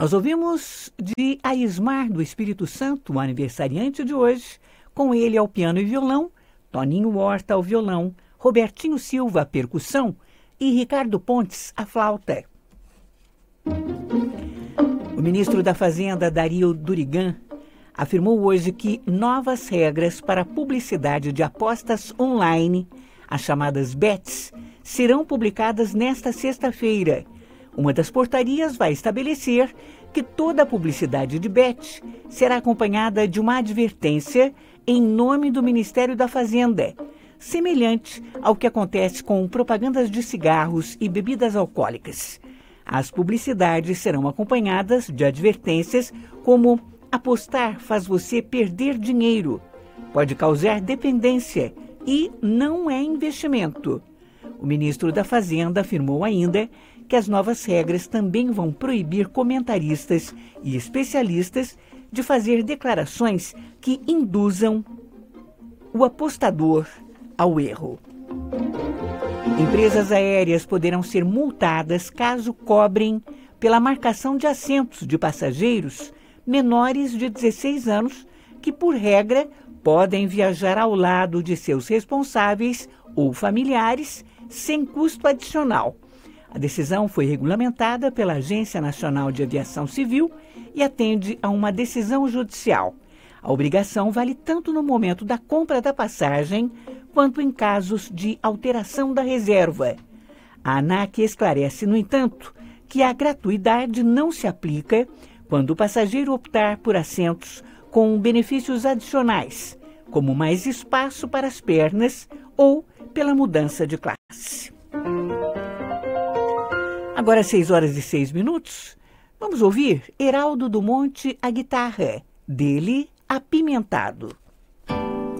Nós ouvimos de Aismar do Espírito Santo, o aniversariante de hoje, com ele ao piano e violão, Toninho Horta ao violão, Robertinho Silva à percussão e Ricardo Pontes à flauta. O ministro da Fazenda, Dario Durigan, afirmou hoje que novas regras para a publicidade de apostas online, as chamadas bets, serão publicadas nesta sexta-feira. Uma das portarias vai estabelecer que toda a publicidade de bet será acompanhada de uma advertência em nome do Ministério da Fazenda, semelhante ao que acontece com propagandas de cigarros e bebidas alcoólicas. As publicidades serão acompanhadas de advertências como apostar faz você perder dinheiro, pode causar dependência e não é investimento. O ministro da Fazenda afirmou ainda que as novas regras também vão proibir comentaristas e especialistas de fazer declarações que induzam o apostador ao erro. Empresas aéreas poderão ser multadas caso cobrem pela marcação de assentos de passageiros menores de 16 anos que, por regra, podem viajar ao lado de seus responsáveis ou familiares sem custo adicional. A decisão foi regulamentada pela Agência Nacional de Aviação Civil e atende a uma decisão judicial. A obrigação vale tanto no momento da compra da passagem quanto em casos de alteração da reserva. A ANAC esclarece, no entanto, que a gratuidade não se aplica quando o passageiro optar por assentos com benefícios adicionais, como mais espaço para as pernas ou pela mudança de classe. Agora 6h06. Vamos ouvir Heraldo do Monte, a guitarra, dele Apimentado.